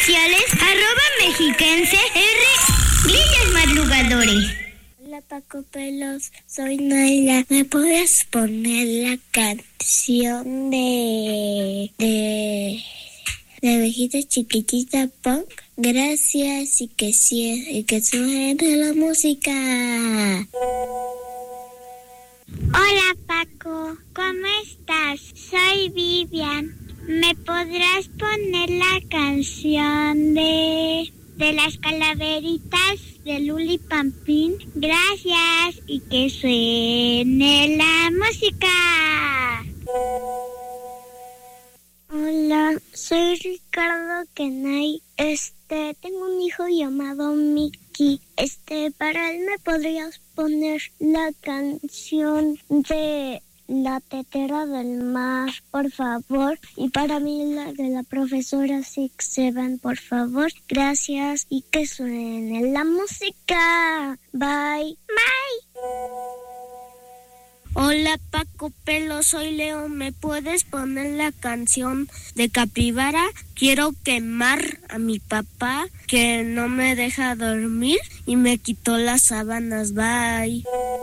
sociales, @mexiquense_r, Grillos Madrugadores. Hola Paco Pelos, soy Naila. ¿Me puedes poner la canción de Abejita Chiquitita Punk? Gracias y que suene la música. Hola Paco, ¿cómo estás? Soy Vivian. ¿Me podrás poner la canción de las calaveritas de Luli Pampín? Gracias y que suene la música. Hola, soy Ricardo Kenay. Tengo un hijo llamado Mickey. Para él me podrías poner la canción de La Tetera del Mar, por favor. Y para mí la de la profesora Six Seven, por favor. Gracias y que suene la música. Bye. Bye. Hola Paco Pelo, soy Leo. ¿Me puedes poner la canción de Capibara? Quiero quemar a mi papá que no me deja dormir y me quitó las sábanas. Bye.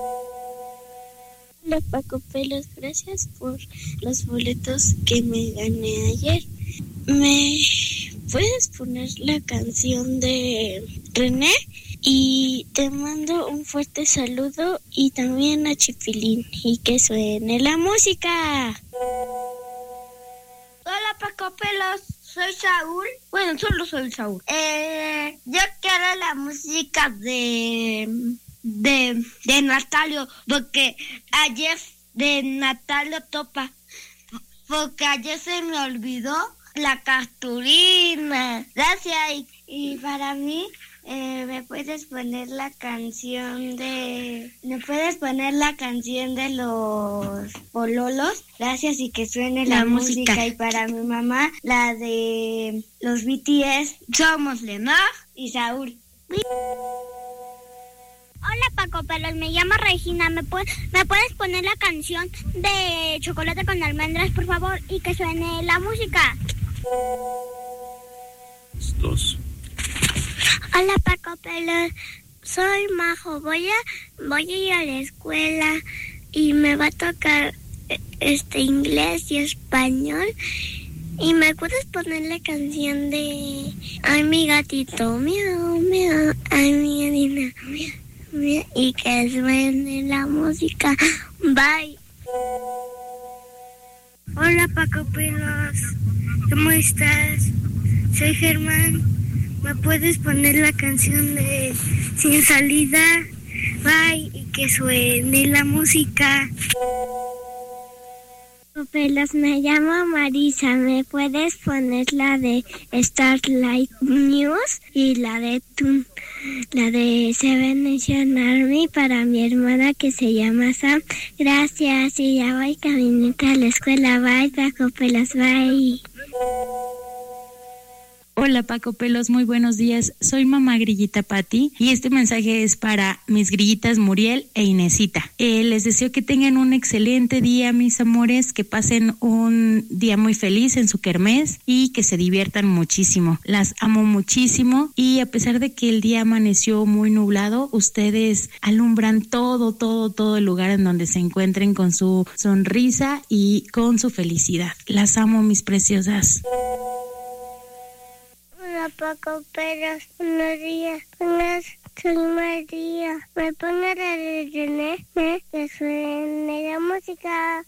Hola Paco Pelos, gracias por los boletos que me gané ayer. ¿Me puedes poner la canción de René? Y te mando un fuerte saludo y también a Chipilín. Y que suene la música. Hola Paco Pelos, soy Saúl. Bueno, solo soy Saúl. Yo quiero la música de Natalio, porque ayer de Natalio Topa, porque ayer se me olvidó la cartulina. Gracias. Y para mí, ¿me puedes poner la canción de los Pololos? Gracias y que suene la música. Y para mi mamá, la de los BTS, Somos Leonor y Saúl. Hola Paco Pelos, me llamo Regina. ¿Me puedes poner la canción de Chocolate con Almendras, por favor? Y que suene la música. 2. Hola Paco Pelos, soy Majo. Voy a ir a la escuela y me va a tocar inglés y español. ¿Y me puedes poner la canción de Ay mi gatito, miau, miau, ay mi gatito, miau, miau, y que suene la música? Bye. Hola Paco Pelos, ¿cómo estás? Soy Germán. ¿Me puedes poner la canción de Sin Salida? Bye, y que suene la música. Pelos, me llamo Marisa. ¿Me puedes poner la de Starlight News y la de Seven Nation Army para mi hermana que se llama Sam? Gracias y ya voy caminito a la escuela. Bye, Paco Pelos, bye. Hola Paco Pelos, muy buenos días. Soy mamá Grillita Pati y este mensaje es para mis grillitas Muriel e Inesita. Les deseo que tengan un excelente día, mis amores, que pasen un día muy feliz en su kermés y que se diviertan muchísimo. Las amo muchísimo y a pesar de que el día amaneció muy nublado, ustedes alumbran todo el lugar en donde se encuentren con su sonrisa y con su felicidad. Las amo, mis preciosas. Hola Paco Pelos, buenos días. Soy María. ¿Me pones la de René? Que suene la música.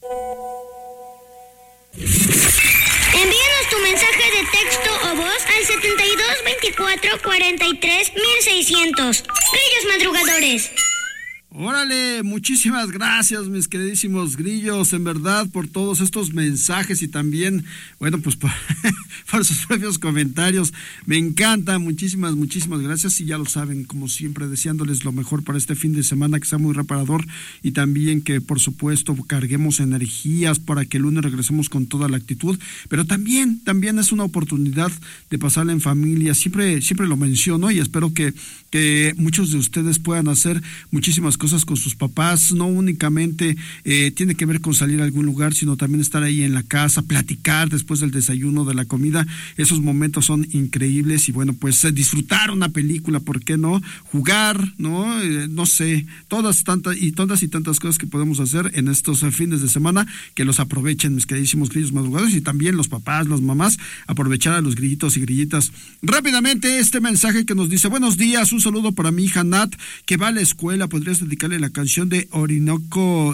Envíanos tu mensaje de texto o voz al 72 24 43 1600. Grillos Madrugadores. Órale, muchísimas gracias, mis queridísimos grillos, en verdad, por todos estos mensajes y también, bueno, pues por sus propios comentarios. Me encanta, muchísimas gracias y ya lo saben, como siempre, deseándoles lo mejor para este fin de semana, que sea muy reparador y también que, por supuesto, carguemos energías para que el lunes regresemos con toda la actitud, pero también es una oportunidad de pasarla en familia. Siempre lo menciono y espero que muchos de ustedes puedan hacer muchísimas cosas cosas con sus papás, no únicamente tiene que ver con salir a algún lugar, sino también estar ahí en la casa, platicar después del desayuno, de la comida. Esos momentos son increíbles y bueno, pues disfrutar una película, ¿por qué no? Jugar, ¿no? No sé, todas y tantas cosas que podemos hacer en estos fines de semana, que los aprovechen mis queridísimos grillos madrugadores, y también los papás, las mamás, aprovechar a los grillitos y grillitas. Rápidamente este mensaje que nos dice: buenos días, un saludo para mi hija Nat, que va a la escuela. ¿Podrías dedicarle la canción de Onírico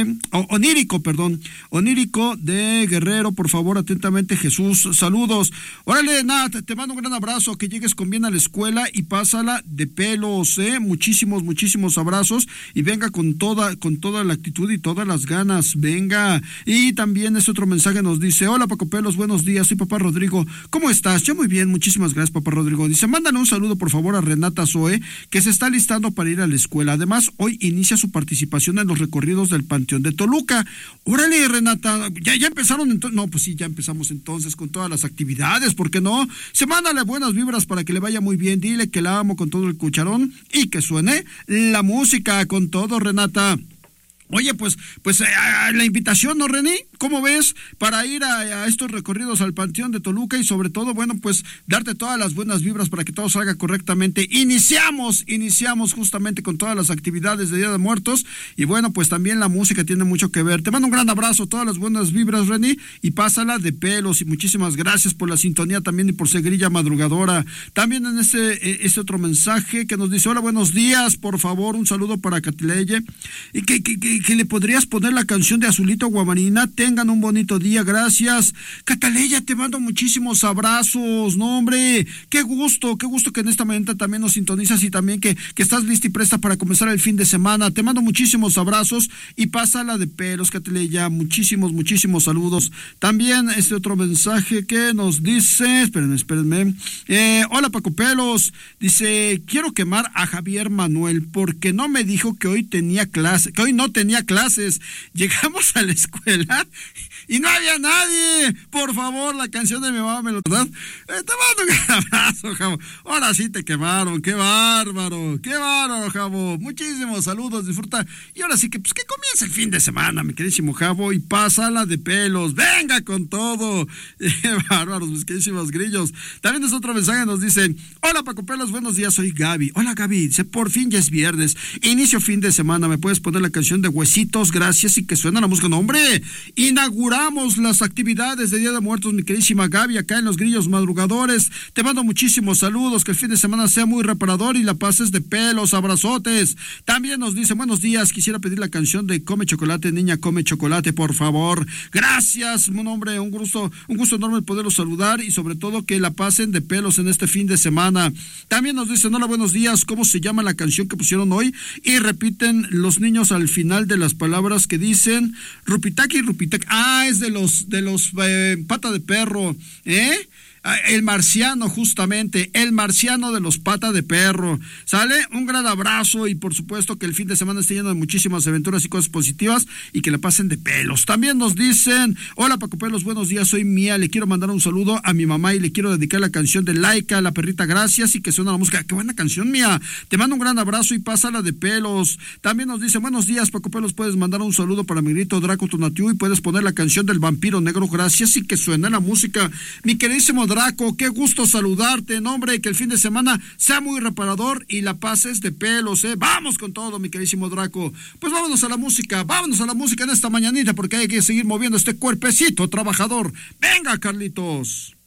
de Guerrero, por favor? Atentamente, Jesús. Saludos. Órale, Nat, te mando un gran abrazo, que llegues con bien a la escuela y pásala de pelos, muchísimos abrazos, y venga con toda la actitud y todas las ganas, venga. Y también este otro mensaje nos dice: hola Paco Pelos, buenos días, soy papá Rodrigo, ¿cómo estás? Yo muy bien, muchísimas gracias, papá Rodrigo. Dice: mándale un saludo por favor a Renata Zoe, que se está listando para ir a la escuela. Además, hoy inicia su participación en los recorridos del Panteón de Toluca. Órale, Renata, ya empezaron entonces. No, pues sí, ya empezamos entonces con todas las actividades, ¿por qué no? Se mándale buenas vibras para que le vaya muy bien, dile que la amo con todo el cucharón y que suene la música con todo, Renata. Oye, pues la invitación, ¿no, René? ¿Cómo ves? Para ir a estos recorridos al Panteón de Toluca y sobre todo, bueno, pues darte todas las buenas vibras para que todo salga correctamente. Iniciamos justamente con todas las actividades de Día de Muertos y bueno, pues también la música tiene mucho que ver. Te mando un gran abrazo, todas las buenas vibras, René, y pásala de pelos, y muchísimas gracias por la sintonía también y por ser grilla madrugadora. También en este otro mensaje que nos dice: hola, buenos días, por favor, un saludo para Catileye, y que le podrías poner la canción de Azulito Guamarina. Tengan un bonito día, gracias. Cataleya, te mando muchísimos abrazos, no hombre, qué gusto que en esta mañana también nos sintonizas y también que estás lista y presta para comenzar el fin de semana. Te mando muchísimos abrazos y pásala de pelos, Cataleya, muchísimos saludos. También este otro mensaje que nos dice, espérenme, hola Paco Pelos, dice: quiero quemar a Javier Manuel porque no me dijo que hoy no tenía clases. Llegamos a la escuela y no había nadie. Por favor, la canción de mi mamá me lo da. Te mando un gran abrazo, Javo. Ahora sí te quemaron. Qué bárbaro, Javo. Muchísimos saludos, disfruta. Y ahora sí que comienza el fin de semana, mi queridísimo Javo, y pásala de pelos. Venga con todo. Bárbaros, mis queridísimos grillos. También es otro mensaje, nos dicen: hola Paco Pelos, buenos días, soy Gaby. Hola Gaby, dice: por fin ya es viernes, inicio fin de semana, ¿me puedes poner la canción de Huesitos? Gracias, y que suena la música. No, hombre, inauguramos las actividades de Día de Muertos, mi queridísima Gaby, acá en los Grillos Madrugadores. Te mando muchísimos saludos, que el fin de semana sea muy reparador y la pases de pelos, abrazotes. También nos dice: buenos días, quisiera pedir la canción de Come Chocolate, niña, come chocolate, por favor. Gracias, un hombre, un gusto enorme poderlos saludar y sobre todo que la pasen de pelos en este fin de semana. También nos dicen: hola, buenos días, ¿cómo se llama la canción que pusieron hoy? Y repiten los niños al final de las palabras que dicen Rupitaki. Es de los Pata de Perro, el marciano, justamente, el marciano de los Pata de Perro. ¿Sale? Un gran abrazo y por supuesto que el fin de semana esté lleno de muchísimas aventuras y cosas positivas y que la pasen de pelos. También nos dicen: hola Paco Pelos, buenos días, soy Mía, le quiero mandar un saludo a mi mamá y le quiero dedicar la canción de Laika, la perrita, gracias, y que suena la música. Qué buena canción, Mía. Te mando un gran abrazo y pásala de pelos. También nos dicen: buenos días Paco Pelos, puedes mandar un saludo para mi grito Draco Tonatiu y puedes poner la canción del vampiro negro, gracias, y que suene la música. Mi queridísimo Draco, qué gusto saludarte, no, hombre, que el fin de semana sea muy reparador y la pases de pelos, Vamos con todo, mi queridísimo Draco. Pues vámonos a la música en esta mañanita, porque hay que seguir moviendo este cuerpecito trabajador. Venga, Carlitos.